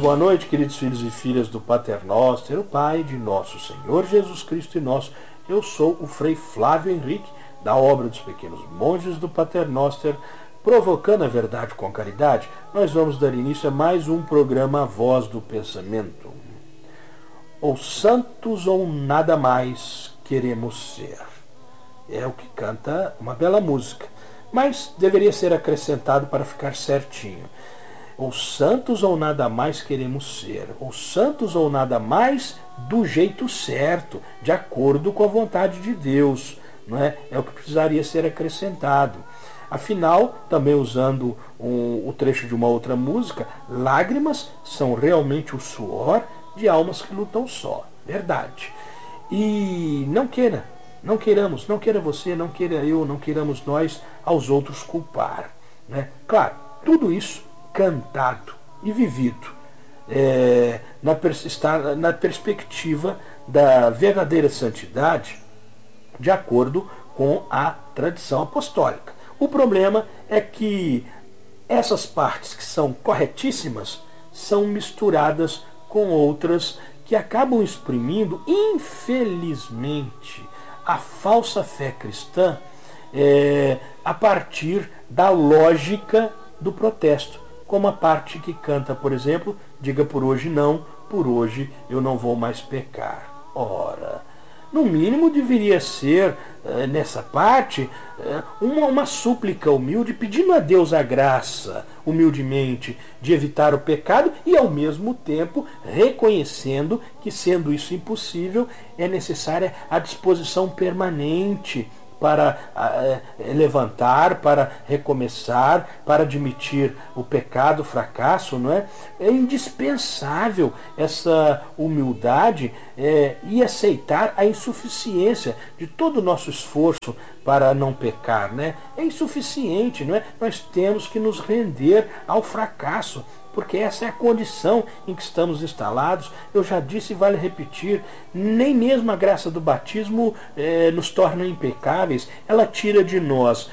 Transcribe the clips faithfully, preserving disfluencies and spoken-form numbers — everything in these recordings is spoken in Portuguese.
boa noite, queridos filhos e filhas do Pater Noster, o Pai de nosso Senhor Jesus Cristo e nosso. Eu sou o Frei Flávio Henrique, da obra dos Pequenos Monges do Pater Noster, provocando a verdade com caridade. Nós vamos dar início a mais um programa A Voz do Pensamento. Ou santos ou nada mais queremos ser. É o que canta uma bela música, mas deveria ser acrescentado para ficar certinho. Ou santos ou nada mais queremos ser, ou santos ou nada mais do jeito certo, de acordo com a vontade de Deus, não é? É o que precisaria ser acrescentado. Afinal, também usando um, o trecho de uma outra música, lágrimas são realmente o suor de almas que lutam só, verdade. E não queira, não queiramos, não queira você, não queira eu, não queiramos nós aos outros culpar, né? Claro, tudo isso cantado e vivido é, na, está na perspectiva da verdadeira santidade, de acordo com a tradição apostólica. O problema é que essas partes que são corretíssimas são misturadas com outras que acabam exprimindo, infelizmente, a falsa fé cristã é, a partir da lógica do protesto. Como a parte que canta, por exemplo, diga por hoje não, por hoje eu não vou mais pecar. Ora, no mínimo deveria ser, nessa parte, uma, uma súplica humilde, pedindo a Deus a graça, humildemente, de evitar o pecado e, ao mesmo tempo, reconhecendo que, sendo isso impossível, é necessária a disposição permanente para uh, levantar, para recomeçar, para admitir o pecado, o fracasso, não é? É indispensável essa humildade é, e aceitar a insuficiência de todo o nosso esforço para não pecar, né? É insuficiente, não é? Nós temos que nos render ao fracasso, porque essa é a condição em que estamos instalados. Eu já disse e vale repetir, nem mesmo a graça do batismo eh, nos torna impecáveis. Ela tira de nós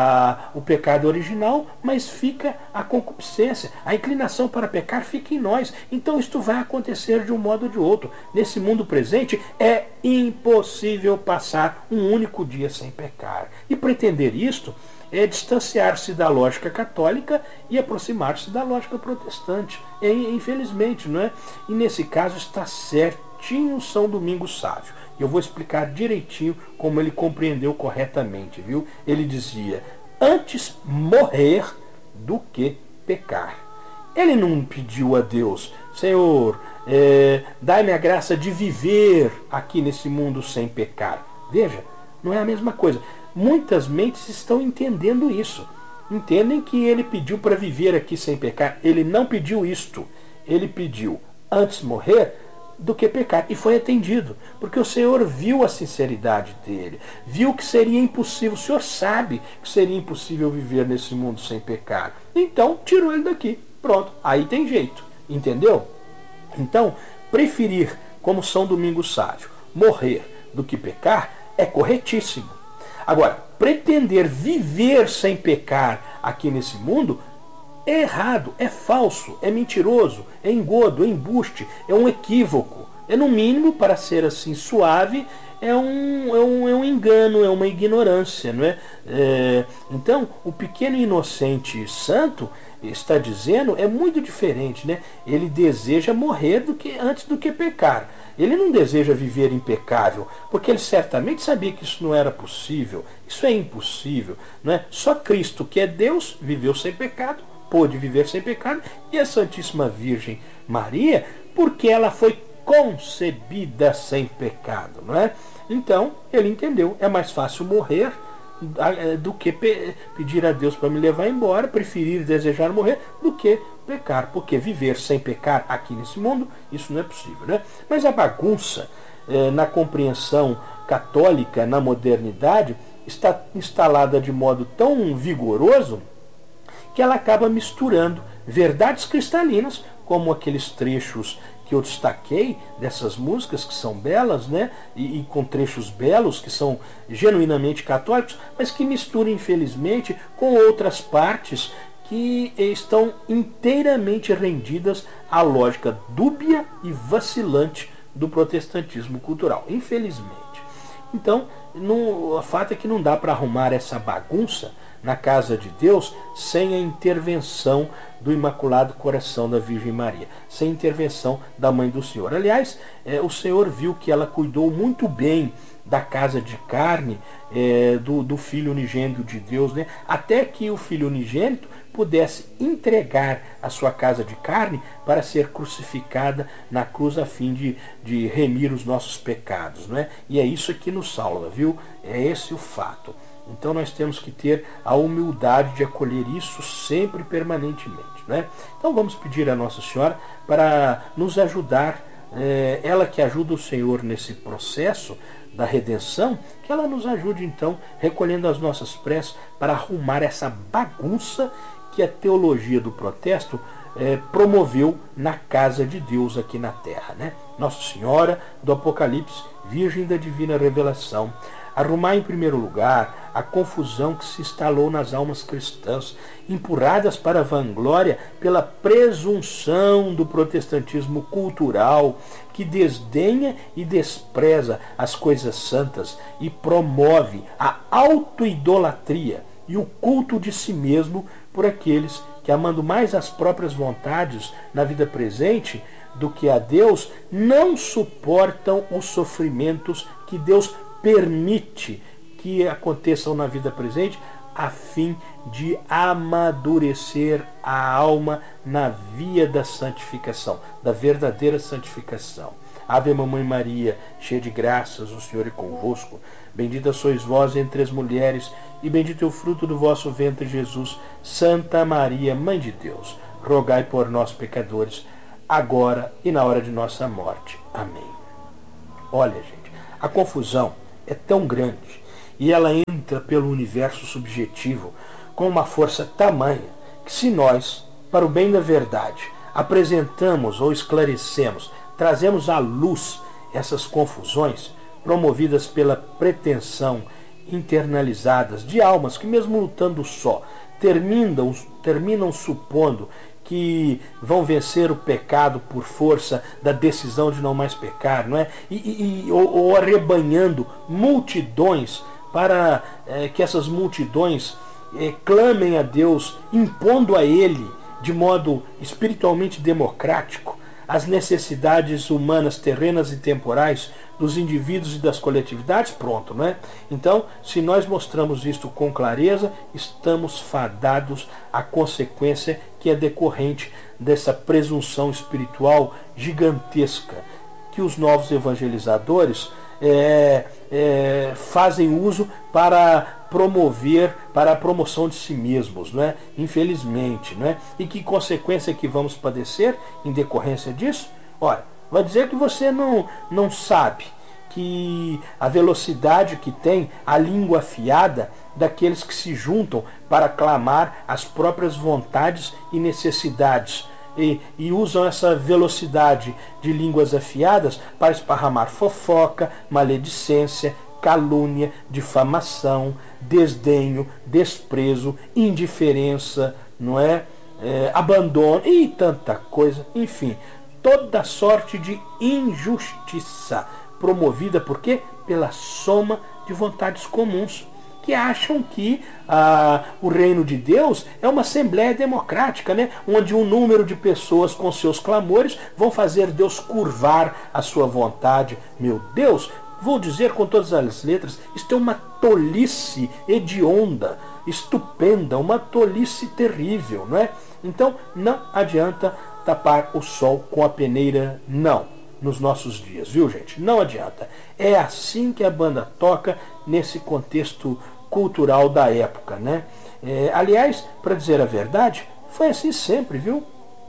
a, o pecado original, mas fica a concupiscência. A inclinação para pecar fica em nós. Então isto vai acontecer de um modo ou de outro. Nesse mundo presente é impossível passar um único dia sem pecar. E pretender isto é distanciar-se da lógica católica e aproximar-se da lógica protestante. É, infelizmente, não é? E nesse caso está certinho São Domingos Sávio. Eu vou explicar direitinho como ele compreendeu corretamente, viu? Ele dizia, antes morrer do que pecar. Ele não pediu a Deus, Senhor, é, dai-me a graça de viver aqui nesse mundo sem pecar. Veja, não é a mesma coisa. Muitas mentes estão entendendo isso. Entendem que ele pediu para viver aqui sem pecar. Ele não pediu isto. Ele pediu antes morrer do que pecar. E foi atendido. Porque o Senhor viu a sinceridade dele. Viu que seria impossível. O Senhor sabe que seria impossível viver nesse mundo sem pecar. Então, tirou ele daqui. Pronto. Aí tem jeito. Entendeu? Então, preferir, como São Domingos Sávio, morrer do que pecar é corretíssimo. Agora, pretender viver sem pecar aqui nesse mundo é errado, é falso, é mentiroso, é engodo, é embuste, é um equívoco. É, no mínimo, para ser assim suave, é um, é um, é um engano, é uma ignorância, não é? É, então, o pequeno inocente santo está dizendo é muito diferente, né? Ele deseja morrer do que, antes do que pecar. Ele não deseja viver impecável, porque ele certamente sabia que isso não era possível. Isso é impossível, não é? Só Cristo, que é Deus, viveu sem pecado, pôde viver sem pecado, e a Santíssima Virgem Maria, porque ela foi concebida sem pecado, não é? Então, ele entendeu, é mais fácil morrer do que pedir a Deus para me levar embora, preferir desejar morrer do que pecar, porque viver sem pecar aqui nesse mundo, isso não é possível, né? Mas a bagunça eh, na compreensão católica, na modernidade, está instalada de modo tão vigoroso que ela acaba misturando verdades cristalinas, como aqueles trechos que eu destaquei dessas músicas que são belas, né? E, e com trechos belos que são genuinamente católicos, mas que misturam, infelizmente, com outras partes que estão inteiramente rendidas à lógica dúbia e vacilante do protestantismo cultural, infelizmente. Então, no, o fato é que não dá para arrumar essa bagunça na casa de Deus sem a intervenção do Imaculado Coração da Virgem Maria, sem a intervenção da Mãe do Senhor. Aliás, é, o Senhor viu que ela cuidou muito bem da casa de carne é, do, do Filho unigênito de Deus, né? Até que o Filho unigênito pudesse entregar a sua casa de carne para ser crucificada na cruz a fim de, de remir os nossos pecados, né? E é isso que nos salva, viu? É esse o fato. Então nós temos que ter a humildade de acolher isso sempre, permanentemente, né? Então vamos pedir a Nossa Senhora para nos ajudar, é, ela que ajuda o Senhor nesse processo da redenção, que ela nos ajude então, recolhendo as nossas preces para arrumar essa bagunça que a teologia do protesto é, promoveu na casa de Deus aqui na terra, né? Nossa Senhora do Apocalipse, Virgem da Divina Revelação, arrumar em primeiro lugar a confusão que se instalou nas almas cristãs, empurradas para a vanglória pela presunção do protestantismo cultural, que desdenha e despreza as coisas santas e promove a autoidolatria e o culto de si mesmo por aqueles que, amando mais as próprias vontades na vida presente do que a Deus, não suportam os sofrimentos que Deus permite que aconteçam na vida presente, a fim de amadurecer a alma na via da santificação, da verdadeira santificação. Ave Mamãe Maria, cheia de graças, o Senhor é convosco. Bendita sois vós entre as mulheres, e bendito é o fruto do vosso ventre, Jesus. Santa Maria, Mãe de Deus, rogai por nós, pecadores, agora e na hora de nossa morte. Amém. Olha, gente, a confusão é tão grande e ela entra pelo universo subjetivo com uma força tamanha que, se nós, para o bem da verdade, apresentamos ou esclarecemos, trazemos à luz essas confusões promovidas pela pretensão internalizadas de almas que, mesmo lutando só, terminam, terminam supondo que vão vencer o pecado por força da decisão de não mais pecar, não é? E, e, e, ou, ou arrebanhando multidões para é, que essas multidões é, clamem a Deus, impondo a Ele, de modo espiritualmente democrático, as necessidades humanas, terrenas e temporais dos indivíduos e das coletividades, pronto, não é? Então, se nós mostramos isto com clareza, estamos fadados à consequência que é decorrente dessa presunção espiritual gigantesca que os novos evangelizadores é, é, fazem uso para promover, para a promoção de si mesmos, não é? Infelizmente, não é? E que consequência que vamos padecer em decorrência disso? Ora, vai dizer que você não, não sabe que a velocidade que tem a língua afiada daqueles que se juntam para clamar as próprias vontades e necessidades e, e usam essa velocidade de línguas afiadas para esparramar fofoca, maledicência, calúnia, difamação, desdenho, desprezo, indiferença, não é? É, abandono e tanta coisa, enfim, toda sorte de injustiça promovida por quê? Pela soma de vontades comuns, que acham que ah, o reino de Deus é uma assembleia democrática, né? Onde um número de pessoas com seus clamores vão fazer Deus curvar a sua vontade. Meu Deus, vou dizer com todas as letras, isto é uma tolice hedionda, estupenda, uma tolice terrível, não é? Então não adianta tapar o sol com a peneira, não. Nos nossos dias, viu, gente? Não adianta. É assim que a banda toca nesse contexto cultural da época, né? É, aliás, para dizer a verdade, foi assim sempre, viu?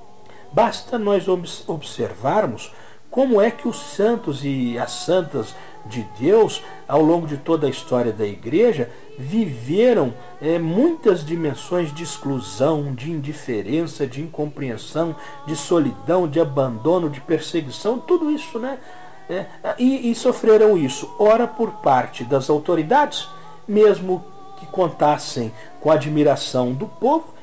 Basta nós observarmos como é que os santos e as santas de Deus, ao longo de toda a história da igreja, viveram é, muitas dimensões de exclusão, de indiferença, de incompreensão, de solidão, de abandono, de perseguição, tudo isso, né? É, e, e sofreram isso, ora por parte das autoridades, mesmo que contassem com a admiração do povo,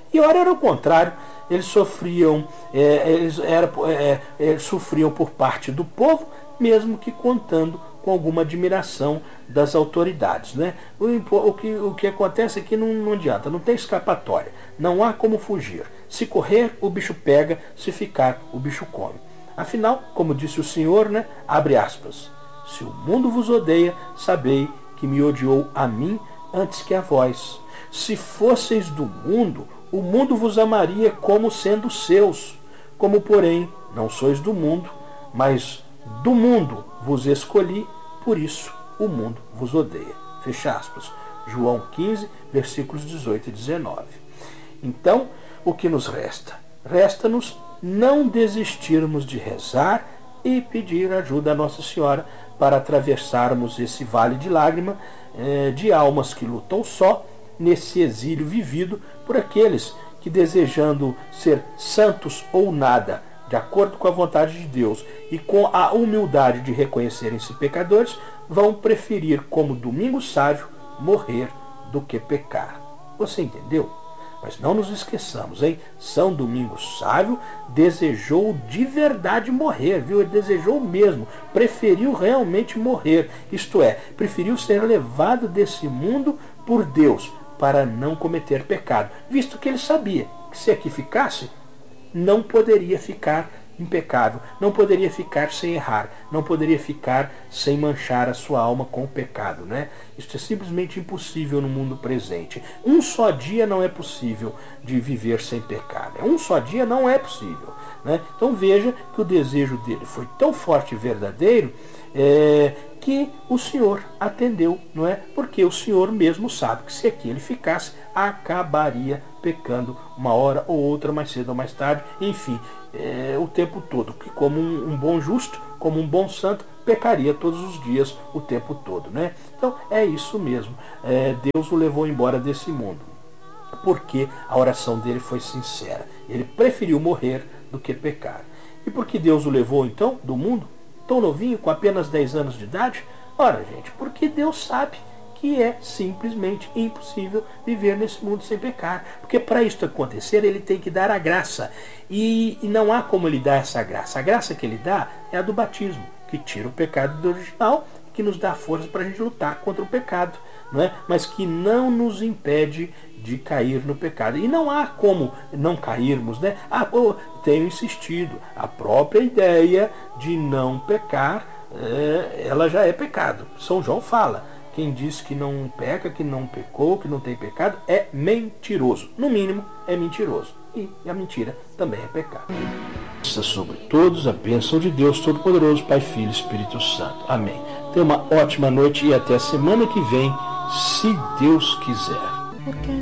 E ora era o contrário. Eles sofriam, é, eles era, é, é, sofriam por parte do povo, mesmo que contando com alguma admiração das autoridades, né? O, o, que, o que acontece é que não, não adianta, não tem escapatória, não há como fugir. Se correr, o bicho pega, se ficar, o bicho come. Afinal, como disse o Senhor, né? Abre aspas, se o mundo vos odeia, sabei que me odiou a mim antes que a vós. Se fosseis do mundo, o mundo vos amaria como sendo seus. Como, porém, não sois do mundo, mas do mundo vos escolhi, por isso o mundo vos odeia. Fecha aspas. João quinze, versículos dezoito e dezenove. Então, o que nos resta? Resta-nos não desistirmos de rezar e pedir ajuda a Nossa Senhora para atravessarmos esse vale de lágrima eh, de almas que lutam só nesse exílio vivido por aqueles que, desejando ser santos ou nada, de acordo com a vontade de Deus e com a humildade de reconhecerem-se pecadores, vão preferir, como Domingo Sávio, morrer do que pecar. Você entendeu? Mas não nos esqueçamos, hein? São Domingos Sávio desejou de verdade morrer, viu? Ele desejou mesmo, preferiu realmente morrer, isto é, preferiu ser levado desse mundo por Deus, para não cometer pecado, visto que ele sabia que se aqui ficasse, não poderia ficar impecável, não poderia ficar sem errar, não poderia ficar sem manchar a sua alma com o pecado, né? Isso é simplesmente impossível no mundo presente. Um só dia não é possível de viver sem pecado. Um só dia não é possível, né? Então veja que o desejo dele foi tão forte e verdadeiro, é, que o Senhor atendeu, não é? Porque o Senhor mesmo sabe que se aqui ele ficasse, acabaria pecando uma hora ou outra, mais cedo ou mais tarde, enfim, é, o tempo todo, que como um, um bom justo, como um bom santo, pecaria todos os dias, o tempo todo, né? Então é isso mesmo, é, Deus o levou embora desse mundo, porque a oração dele foi sincera, ele preferiu morrer do que pecar. E por que Deus o levou então do mundo, tão novinho, com apenas dez anos de idade? Ora, gente, porque Deus sabe que é simplesmente impossível viver nesse mundo sem pecar. Porque para isso acontecer, ele tem que dar a graça. E, e não há como ele dar essa graça. A graça que ele dá é a do batismo, que tira o pecado do original e que nos dá força para a gente lutar contra o pecado, não é? Mas que não nos impede de cair no pecado. E não há como não cairmos, né? Ah, oh, tenho insistido, a própria ideia de não pecar, é, ela já é pecado. São João fala, quem diz que não peca, que não pecou, que não tem pecado, é mentiroso. No mínimo, é mentiroso. E a mentira também é pecado. Sobre todos, a bênção de Deus Todo-Poderoso, Pai, Filho e Espírito Santo. Amém. Tenha uma ótima noite e até a semana que vem, se Deus quiser.